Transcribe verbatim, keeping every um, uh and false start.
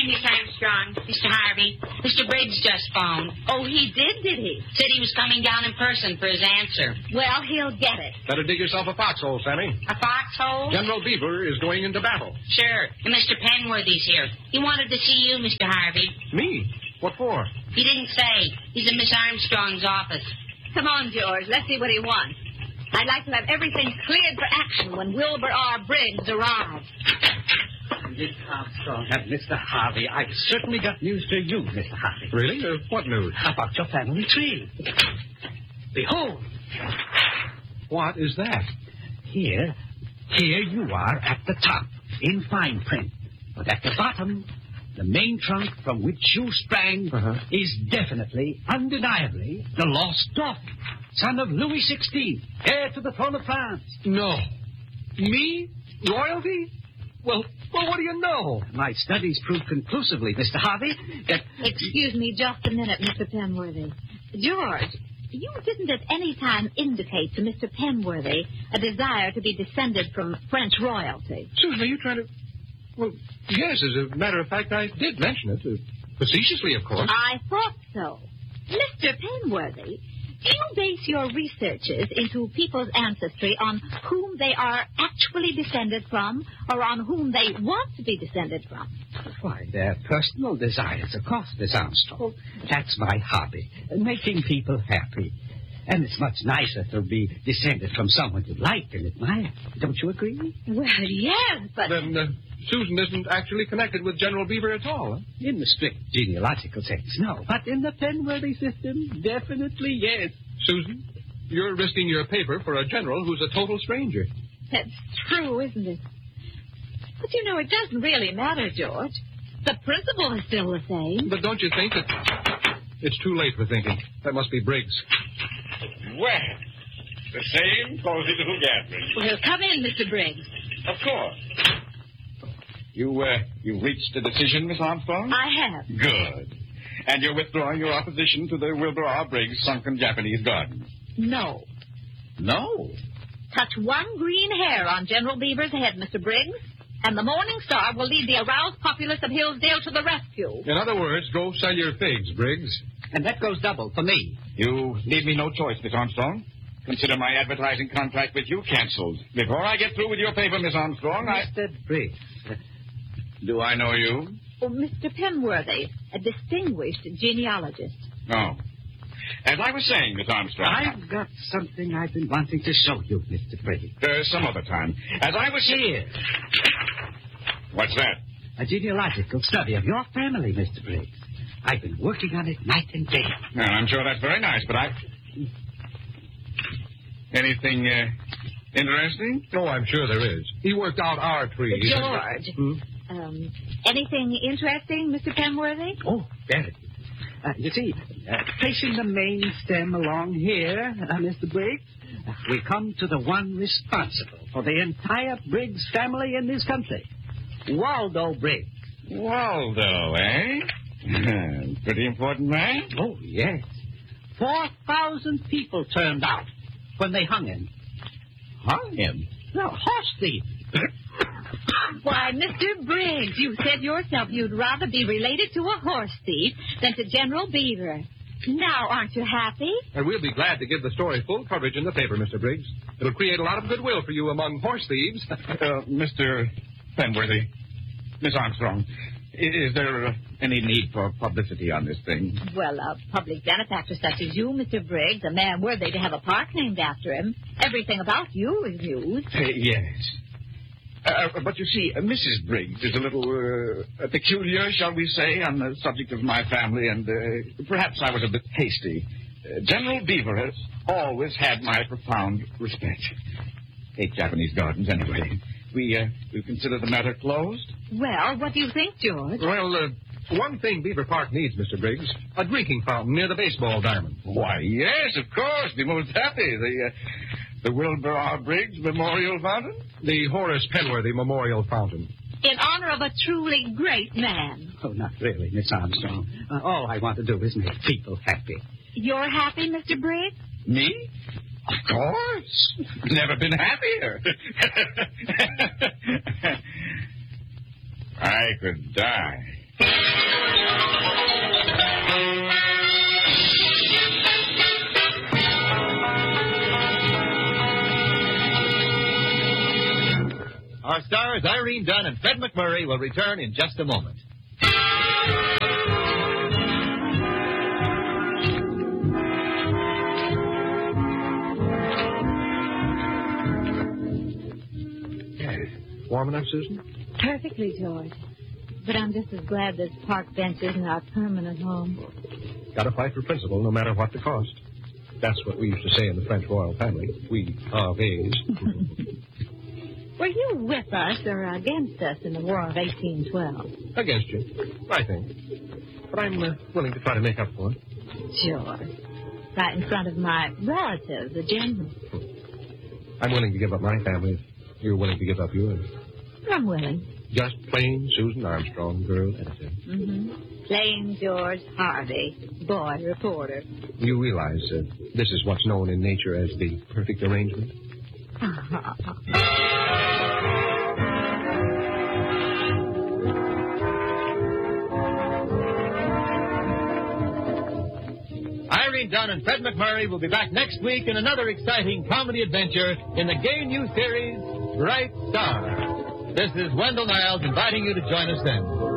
morning, Miss Armstrong. Mister Harvey, Mister Briggs just phoned. Oh, he did, did he? Said he was coming down in person for his answer. Well, he'll get it. Better dig yourself a foxhole, Sammy. A foxhole? General Beaver is going into battle. Sure. And Mister Penworthy's here. He wanted to see you, Mister Harvey. Me? What for? He didn't say. He's in Miss Armstrong's office. Come on, George. Let's see what he wants. I'd like to have everything cleared for action when Wilbur R. Briggs arrives. Miss Armstrong and Mister Harvey, I've certainly got news for you, Mister Harvey. Really? Uh, what news? About your family tree. Behold. What is that? Here, here you are at the top, in fine print. But at the bottom, the main trunk from which you sprang uh-huh. is definitely, undeniably, the lost Dauphin, son of Louis the sixteenth, heir to the throne of France. No. Me? Royalty? Well, well, what do you know? My studies prove conclusively, Mister Harvey, that... Excuse me just a minute, Mister Penworthy. George, you didn't at any time indicate to Mister Penworthy a desire to be descended from French royalty. Susan, are you trying to... Well, yes, as a matter of fact, I did mention it. Uh, facetiously, of course. I thought so. Mister Penworthy, do you base your researches into people's ancestry on whom they are actually descended from or on whom they want to be descended from? Why, their personal desires, of course, Miss Armstrong. That's my hobby, making people happy. And it's much nicer to be descended from someone you like and admire. Don't you agree? Well, yes, but... Then uh, Susan isn't actually connected with General Beaver at all, huh? In the strict genealogical sense, no. But in the Penworthy system, definitely yes. Susan, you're risking your paper for a general who's a total stranger. That's true, isn't it? But, you know, it doesn't really matter, George. The principle is still the same. But don't you think that... It's too late for thinking. That must be Briggs. Well, the same cozy little gathering. Well, come in, Mister Briggs. Of course. You, uh, you reached a decision, Miss Armstrong? I have. Good. And you're withdrawing your opposition to the Wilbur R. Briggs sunken Japanese garden? No. No? Touch one green hair on General Beaver's head, Mister Briggs, and the Morning Star will lead the aroused populace of Hillsdale to the rescue. In other words, go sell your figs, Briggs. And that goes double for me. You leave me no choice, Miss Armstrong. Consider my advertising contract with you canceled. Before I get through with your paper, Miss Armstrong, I... Mister Briggs. Do I know you? Oh, Mister Penworthy, a distinguished genealogist. No. As I was saying, Miss Armstrong... I've got something I've been wanting to show you, Mister Briggs. Uh, some other time. As I was saying... What's that? A genealogical study of your family, Mister Briggs. I've been working on it night and day. Well, I'm sure that's very nice, but I... Anything, uh, interesting? Oh, I'm sure there is. He worked out our tree. George. Hmm? Um, anything interesting, Mister Penworthy? Oh, very. Uh, you see, uh, tracing the main stem along here, uh, Mister Briggs, uh, we come to the one responsible for the entire Briggs family in this country. Waldo Briggs. Waldo, eh? Pretty important man? Oh, yes. Four thousand people turned out when they hung him. Hung him? No, horse thief. Why, Mister Briggs, you said yourself you'd rather be related to a horse thief than to General Beaver. Now, aren't you happy? And we'll be glad to give the story full coverage in the paper, Mister Briggs. It'll create a lot of goodwill for you among horse thieves. uh, Mister Penworthy, Miss Armstrong, is there uh, any need for publicity on this thing? Well, a public benefactor such as you, Mister Briggs, a man worthy to have a park named after him, everything about you is news. Uh, yes. Uh, but you see, uh, Missus Briggs is a little uh, peculiar, shall we say, on the subject of my family, and uh, perhaps I was a bit hasty. Uh, General Beaver has always had my profound respect. Hate Japanese gardens, anyway. We, uh, we consider the matter closed? Well, what do you think, George? Well, uh, one thing Beaver Park needs, Mister Briggs, a drinking fountain near the baseball diamond. Why, yes, of course. Be most happy. The, uh, the Wilbur R. Briggs Memorial Fountain? The Horace Penworthy Memorial Fountain. In honor of a truly great man. Oh, not really, Miss Armstrong. Uh, all I want to do is make people happy. You're happy, Mister Briggs? Me? Of course. Never been happier. I could die. Our stars, Irene Dunn and Fred McMurray, will return in just a moment. Warm enough, Susan? Perfectly, George. But I'm just as glad this park bench isn't our permanent home. Gotta fight for principle, no matter what the cost. That's what we used to say in the French royal family. We are vase. Were you with us or against us in the War of eighteen twelve? Against you, I think. But I'm uh, willing to try to make up for it. George. Right in front of my relatives, the general. I'm willing to give up my family if you're willing to give up yours. I'm willing. Just plain Susan Armstrong, girl editor. Mm-hmm. Plain George Harvey, boy reporter. You realize uh, this is what's known in nature as the perfect arrangement? Irene Dunn and Fred McMurray will be back next week in another exciting comedy adventure in the gay new series, Bright Star. This is Wendell Niles inviting you to join us then.